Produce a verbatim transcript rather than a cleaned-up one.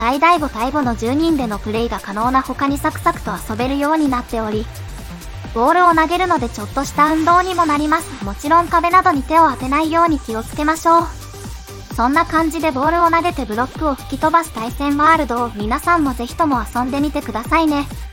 最大ご対ごのじゅうにんでのプレイが可能な他にサクサクと遊べるようになっており、ボールを投げるのでちょっとした運動にもなります。もちろん壁などに手を当てないように気をつけましょう。そんな感じでボールを投げてブロックを吹き飛ばす対戦ワールドを皆さんもぜひとも遊んでみてくださいね。